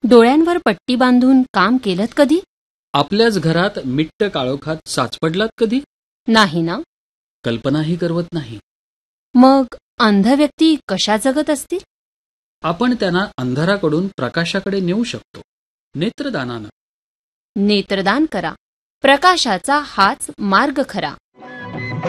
डोळ्यांवर पट्टी बांधून काम केलत कधी? आपल्याच घरात मिट्ट काळोखात साचपडलात कधी? नाही ना? कल्पनाही करवत नाही. मग अंध व्यक्ती कशा जगत असतील? आपण त्यांना अंधाराकडून प्रकाशाकडे नेऊ शकतो, नेत्रदानानं. नेत्रदान करा. प्रकाशाचा हाच मार्ग खरा.